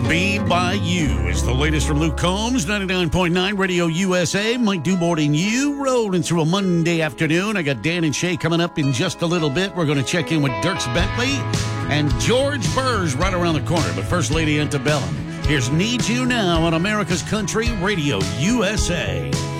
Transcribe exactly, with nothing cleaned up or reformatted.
Be By You is the latest from Luke Combs, ninety-nine point nine Radio U S A. Mike Dubort and you rolling through a Monday afternoon. I got Dan and Shay coming up in just a little bit. We're going to check in with Dierks Bentley and George Burrs right around the corner. But first, Lady Antebellum. Here's Need You Now on America's Country Radio U S A.